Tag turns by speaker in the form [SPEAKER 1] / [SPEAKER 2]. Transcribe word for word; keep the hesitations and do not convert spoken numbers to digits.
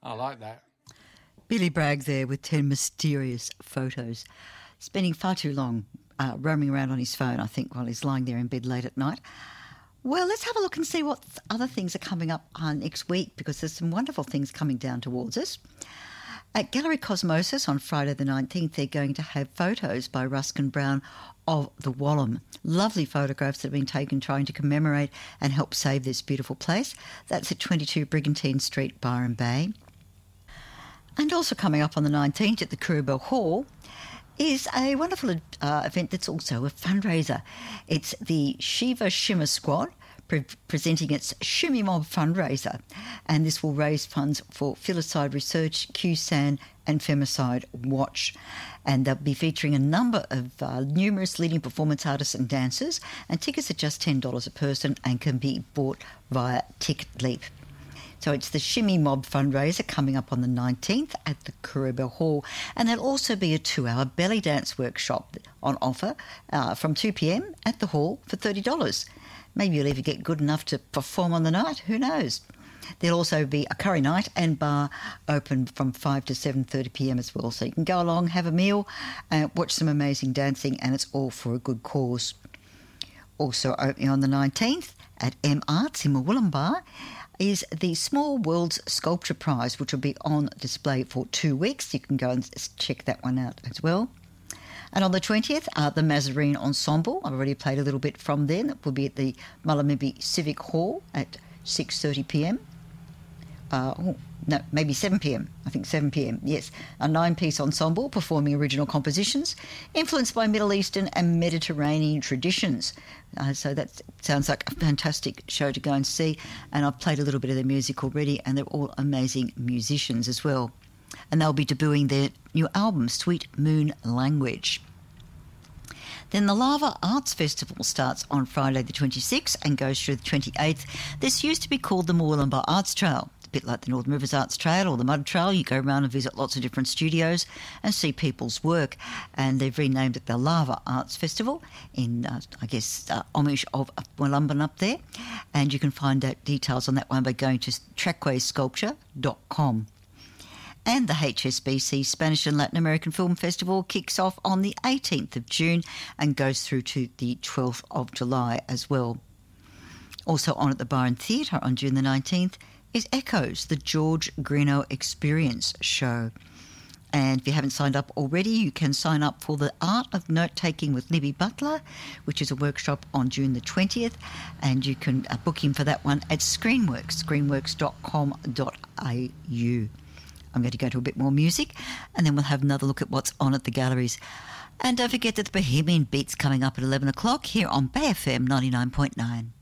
[SPEAKER 1] I like that.
[SPEAKER 2] Billy Bragg there with ten mysterious photos. Spending far too long uh, roaming around on his phone, I think, while he's lying there in bed late at night. Well, let's have a look and see what other things are coming up uh, next week, because there's some wonderful things coming down towards us. At Gallery Cosmosis on Friday the nineteenth, they're going to have photos by Ruskin Brown of the Wallam. Lovely photographs that have been taken trying to commemorate and help save this beautiful place. That's at twenty-two Brigantine Street, Byron Bay. And also coming up on the nineteenth at the Kirrabell Hall is a wonderful uh, event that's also a fundraiser. It's the Shiva Shimmer Squad pre- presenting its Shimmy Mob fundraiser, and this will raise funds for Filicide Research, Q S A N and Femicide Watch. And they'll be featuring a number of uh, numerous leading performance artists and dancers, and tickets are just ten dollars a person and can be bought via TicketLeap. So it's the Shimmy Mob fundraiser coming up on the nineteenth at the Kirrabell Hall. And there'll also be a two-hour belly dance workshop on offer uh, from two p.m. at the hall for thirty dollars. Maybe you'll even get good enough to perform on the night, who knows. There'll also be a curry night and bar open from five to seven thirty p.m. as well. So you can go along, have a meal, uh, watch some amazing dancing, and it's all for a good cause. Also opening on the nineteenth at M Arts in Murwillumbah is the Small Worlds Sculpture Prize, which will be on display for two weeks. You can go and check that one out as well. And on the twentieth, uh, the Mazarine Ensemble. I've already played a little bit from there. That will be at the Mullumbimby Civic Hall at six thirty p.m. Uh, oh, no, maybe seven p.m. I think seven p.m. Yes, a nine-piece ensemble performing original compositions influenced by Middle Eastern and Mediterranean traditions. Uh, so that sounds like a fantastic show to go and see. And I've played a little bit of their music already, and they're all amazing musicians as well. And they'll be debuting their new album, Sweet Moon Language. Then the Lava Arts Festival starts on Friday the twenty-sixth and goes through the twenty-eighth. This used to be called the Murwillumbah Arts Trail. A bit like the Northern Rivers Arts Trail or the Mud Trail. You go around and visit lots of different studios and see people's work. And they've renamed it the Lava Arts Festival in, uh, I guess, uh, homage of Murwillumbah up there. And you can find out details on that one by going to trackway sculpture dot com. And the H S B C Spanish and Latin American Film Festival kicks off on the eighteenth of June and goes through to the twelfth of July as well. Also on at the Byron Theatre on June the nineteenth is Echoes, the George Greenough Experience show. And if you haven't signed up already, you can sign up for the Art of Note-Taking with Libby Butler, which is a workshop on June the twentieth, and you can uh, book in for that one at Screenworks, screenworks dot com dot a u. I'm going to go to a bit more music, and then we'll have another look at what's on at the galleries. And don't forget that the Bohemian Beat's coming up at eleven o'clock here on Bay F M ninety-nine point nine.